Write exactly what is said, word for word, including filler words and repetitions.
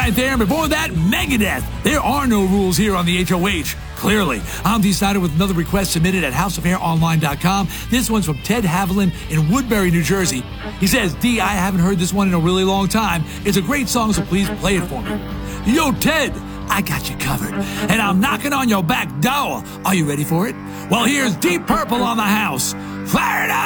right there. And before that, Megadeth. There are no rules here on the H O H. Clearly. I'm decided with another request submitted at house of hair online dot com. This one's from Ted Haviland in Woodbury, New Jersey. He says, D, I haven't heard this one in a really long time. It's a great song, so please play it for me. Yo, Ted, I got you covered. And I'm knocking on your back door. Are you ready for it? Well, here's Deep Purple on the house. Fire it up!